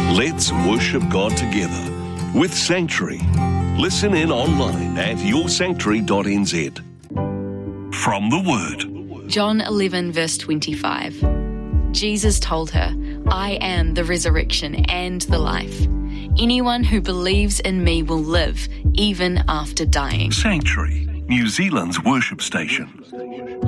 Let's worship God together with Sanctuary. Listen in online at yoursanctuary.nz. From the Word. John 11 verse 25. Jesus told her, I am the resurrection and the life. Anyone who believes in me will live even after dying. Sanctuary, New Zealand's worship station.